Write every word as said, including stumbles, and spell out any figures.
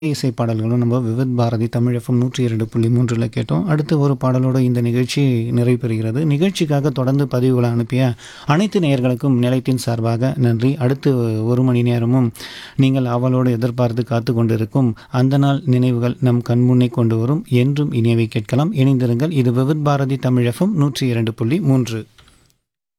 இசை பாடல்களும் நம்ம விவித் பாரதி தமிழ் எஃப்எம் நூற்றி இரண்டு புள்ளி மூன்றில் கேட்டோம். அடுத்து ஒரு பாடலோடு இந்த நிகழ்ச்சி நிறைவு பெறுகிறது. நிகழ்ச்சிக்காக தொடர்ந்து பதிவுகளை அனுப்பிய அனைத்து நேயர்களுக்கும் நிலையத்தின் சார்பாக நன்றி. அடுத்து ஒரு மணி நேரமும் நீங்கள் அவளோடு எதிர்பார்த்து காத்து கொண்டிருக்கும் அந்த நாள் நினைவுகள் நம் கண்முன்னே கொண்டு வரும் என்றும் இனியவை கேட்கலாம். இணைந்திருங்கள். இது விவித் பாரதி தமிழ் எஃப்எம் நூற்றி இரண்டு புள்ளி மூன்று.